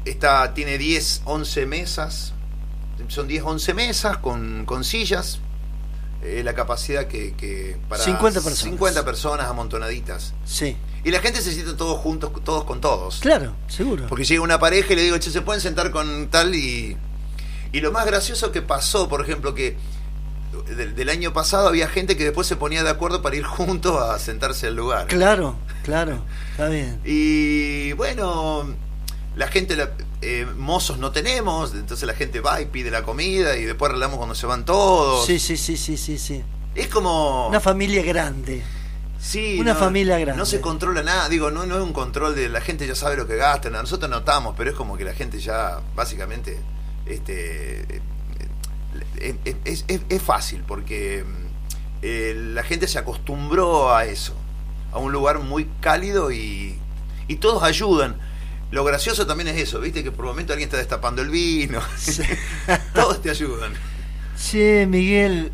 tiene 10, 11 mesas. Son 10, 11 mesas con sillas. La capacidad que para 50 personas amontonaditas. Sí. Y la gente se siente todos juntos, todos con todos. Claro, seguro. Porque llega una pareja y le digo, che, ¿se pueden sentar con tal? Y lo más gracioso que pasó, por ejemplo, que del año pasado había gente que después se ponía de acuerdo para ir juntos a sentarse al lugar. Claro, está bien. Y bueno, la gente, mozos no tenemos, entonces la gente va y pide la comida y después arreglamos cuando se van todos. Sí. Es como... una familia grande. Sí, familia grande. No se controla nada, digo, no es un control de la gente, ya sabe lo que gasta, nosotros notamos, pero es como que la gente ya básicamente es fácil porque la gente se acostumbró a eso, a un lugar muy cálido y todos ayudan. Lo gracioso también es eso, viste que por un momento alguien está destapando el vino. Sí. Todos te ayudan. Sí, Miguel,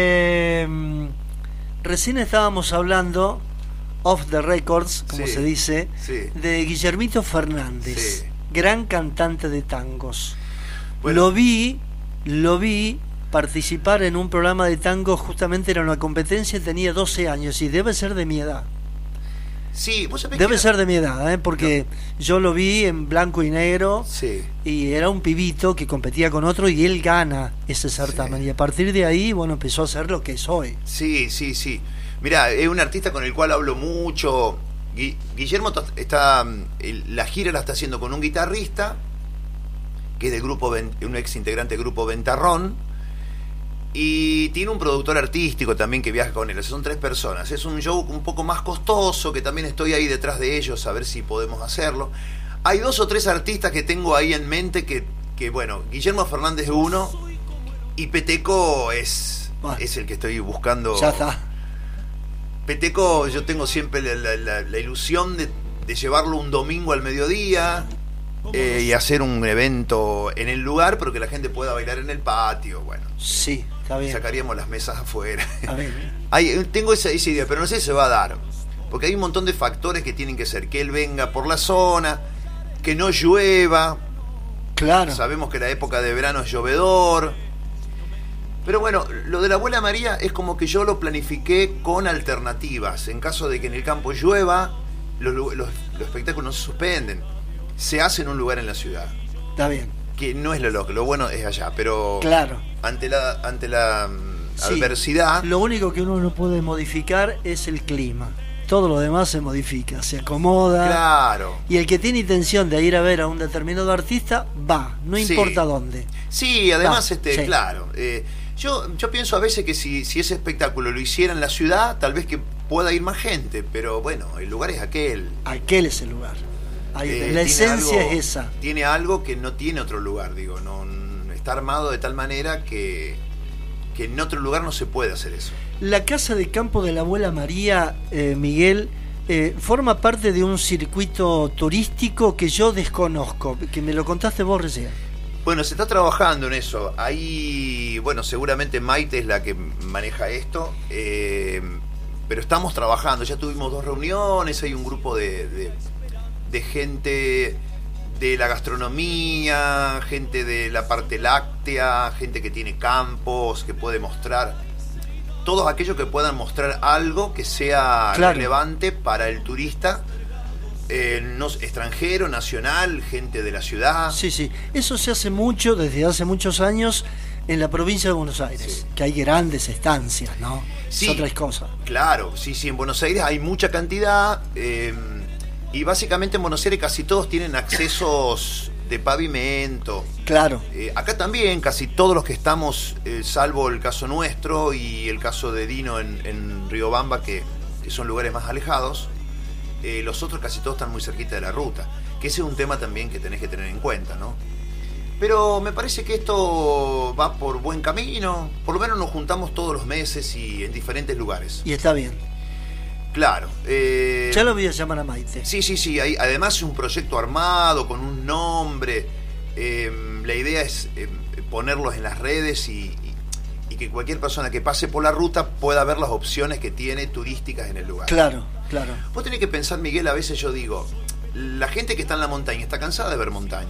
recién estábamos hablando off the records, como se dice, de Guillermito Fernández, gran cantante de tangos. Bueno, lo vi participar en un programa de tango, justamente era una competencia, tenía 12 años y debe ser de mi edad. Sí, ¿vos sabés debe ser de mi edad, porque yo lo vi en blanco y negro y era un pibito que competía con otro y él gana ese certamen y a partir de ahí, bueno, empezó a ser lo que es hoy. Sí. Mirá, es un artista con el cual hablo mucho. Guillermo está, la gira la está haciendo con un guitarrista que es del grupo, un ex integrante del grupo Ventarrón, y tiene un productor artístico también que viaja con él. Son 3 personas. Es un show un poco más costoso, que también estoy ahí detrás de ellos a ver si podemos hacerlo. Hay 2 o 3 artistas que tengo ahí en mente que bueno, Guillermo Fernández es uno y Peteco es el que estoy buscando. Ya está. Peteco, yo tengo siempre la ilusión de llevarlo un domingo al mediodía y hacer un evento en el lugar, pero que la gente pueda bailar en el patio. Bueno, sí, está bien. Sacaríamos las mesas afuera. A ver. Tengo esa idea, pero no sé si se va a dar, porque hay un montón de factores que tienen que ser: que él venga por la zona, que no llueva. Claro. Sabemos que la época de verano es llovedor. Pero bueno, lo de la Abuela María es como que yo lo planifiqué con alternativas. En caso de que en el campo llueva, los espectáculos no se suspenden. Se hace en un lugar en la ciudad. Está bien. Que no es lo bueno es allá, pero claro, ante la adversidad. Lo único que uno no puede modificar es el clima. Todo lo demás se modifica, se acomoda. Claro. Y el que tiene intención de ir a ver a un determinado artista, va, no importa dónde. Sí, además, claro. Yo pienso a veces que si ese espectáculo lo hiciera en la ciudad, tal vez que pueda ir más gente, pero bueno, el lugar es aquel. Aquel es el lugar. La esencia es esa. Tiene algo que no tiene otro lugar, digo, no está armado de tal manera que en otro lugar no se puede hacer eso. La casa de campo de la Abuela María, Miguel, forma parte de un circuito turístico que yo desconozco, que me lo contaste vos recién. Bueno, se está trabajando en eso. Ahí, bueno, seguramente Maite es la que maneja esto, pero estamos trabajando. Ya tuvimos 2 reuniones, hay un grupo de gente de la gastronomía, gente de la parte láctea, gente que tiene campos, que puede mostrar, todos aquellos que puedan mostrar algo que sea relevante para el turista, extranjero, nacional, gente de la ciudad. Sí, eso se hace mucho, desde hace muchos años, en la provincia de Buenos Aires, que hay grandes estancias, ¿no? Sí, es otra cosa. Claro, sí, en Buenos Aires hay mucha cantidad, y básicamente en Buenos Aires casi todos tienen accesos de pavimento. Claro. Acá también casi todos los que estamos, salvo el caso nuestro y el caso de Dino en Riobamba, que son lugares más alejados, los otros casi todos están muy cerquita de la ruta, que ese es un tema también que tenés que tener en cuenta, ¿no? Pero me parece que esto va por buen camino, por lo menos nos juntamos todos los meses y en diferentes lugares. Y está bien. Claro. Ya lo voy a llamar a Maite. Sí. Además es un proyecto armado, con un nombre. La idea es ponerlos en las redes y que cualquier persona que pase por la ruta pueda ver las opciones que tiene turísticas en el lugar. Claro. Vos tenés que pensar, Miguel, a veces yo digo, la gente que está en la montaña está cansada de ver montaña.